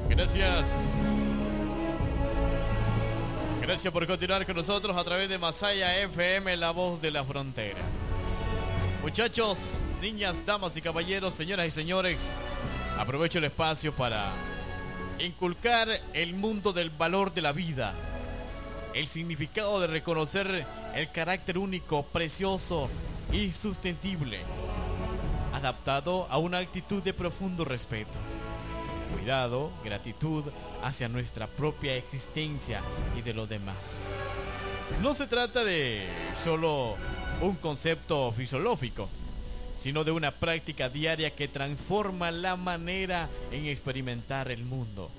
Gracias. Gracias por continuar con nosotros a través de Masaya FM, la voz de la frontera. Muchachos, niñas, damas y caballeros, señoras y señores, aprovecho el espacio para inculcar el mundo del valor de la vida, el significado de reconocer el carácter único, precioso y sustentable, adaptado a una actitud de profundo respeto, cuidado, gratitud hacia nuestra propia existencia y de los demás. No se trata de solo un concepto filosófico, sino de una práctica diaria que transforma la manera en experimentar el mundo.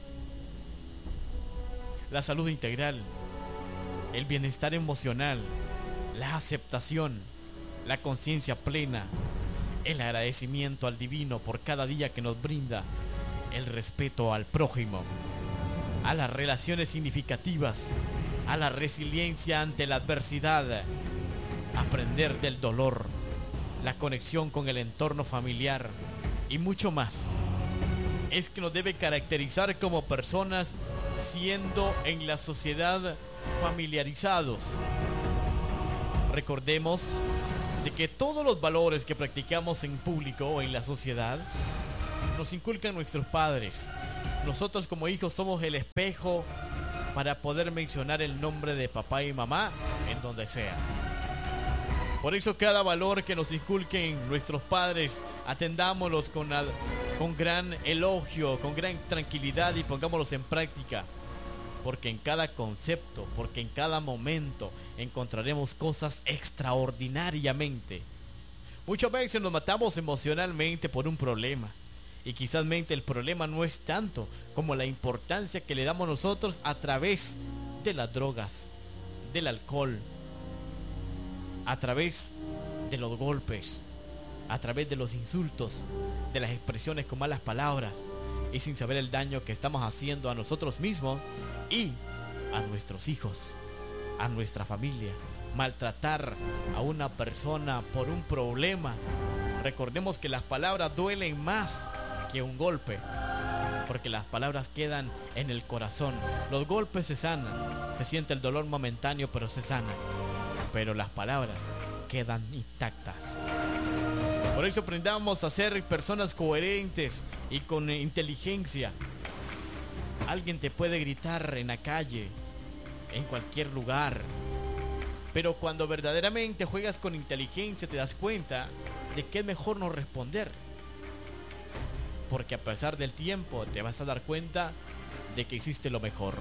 La salud integral, el bienestar emocional, la aceptación, la conciencia plena, el agradecimiento al divino por cada día que nos brinda, el respeto al prójimo, a las relaciones significativas, a la resiliencia ante la adversidad, aprender del dolor, la conexión con el entorno familiar y mucho más. Es que nos debe caracterizar como personas siendo en la sociedad familiarizados. Recordemos de que todos los valores que practicamos en público o en la sociedad nos inculcan nuestros padres. Nosotros como hijos somos el espejo para poder mencionar el nombre de papá y mamá en donde sea. Por eso cada valor que nos inculquen nuestros padres, atendámoslos con gran elogio, con gran tranquilidad y pongámoslos en práctica. Porque en cada concepto, porque en cada momento encontraremos cosas extraordinariamente. Muchas veces nos matamos emocionalmente por un problema. Y quizás el problema no es tanto como la importancia que le damos nosotros a través de las drogas, del alcohol, a través de los golpes, a través de los insultos, de las expresiones con malas palabras y sin saber el daño que estamos haciendo a nosotros mismos y a nuestros hijos, a nuestra familia. Maltratar a una persona por un problema. Recordemos que las palabras duelen más que un golpe, porque las palabras quedan en el corazón. Los golpes se sanan, se siente el dolor momentáneo, pero se sana. Pero las palabras quedan intactas. Por eso aprendamos a ser personas coherentes y con inteligencia. Alguien te puede gritar en la calle, en cualquier lugar, pero cuando verdaderamente juegas con inteligencia te das cuenta de que es mejor no responder. Porque a pesar del tiempo te vas a dar cuenta de que existe lo mejor.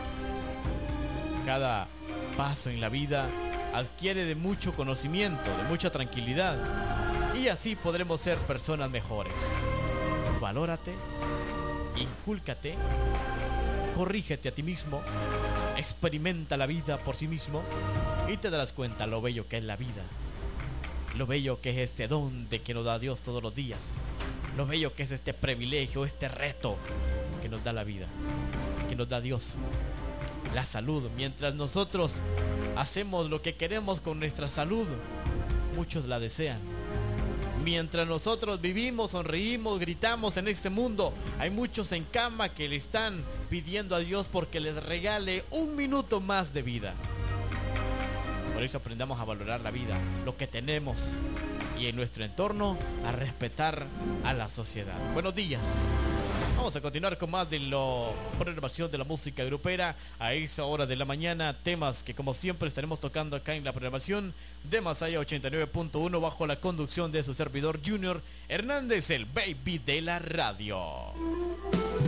Cada paso en la vida adquiere de mucho conocimiento, de mucha tranquilidad, y así podremos ser personas mejores. Valórate, incúlcate, corrígete a ti mismo, experimenta la vida por sí mismo y te darás cuenta lo bello que es la vida, lo bello que es este don de que nos da Dios todos los días, lo bello que es este privilegio, este reto que nos da la vida, que nos da Dios. La salud, mientras nosotros hacemos lo que queremos con nuestra salud, muchos la desean. Mientras nosotros vivimos, sonreímos, gritamos en este mundo, hay muchos en cama que le están pidiendo a Dios porque les regale un minuto más de vida. Por eso aprendamos a valorar la vida, lo que tenemos y en nuestro entorno a respetar a la sociedad. Buenos días. Vamos a continuar con más de la programación de la música grupera a esa hora de la mañana. Temas que como siempre estaremos tocando acá en la programación de Masaya 89.1 bajo la conducción de su servidor Junior Hernández, el baby de la radio.